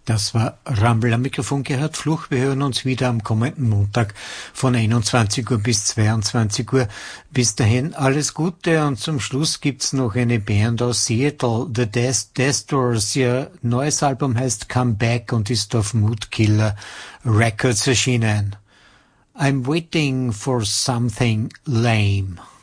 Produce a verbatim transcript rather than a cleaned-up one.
Das war Rumble am Mikrofon, Gerhard Fluch. Wir hören uns wieder am kommenden Montag von einundzwanzig Uhr bis zweiundzwanzig Uhr. Bis dahin alles Gute und zum Schluss gibt's noch eine Band aus Seattle, The Death, Death Doors. Ihr neues Album heißt Come Back und ist auf Moodkiller Records erschienen. I'm waiting for something lame.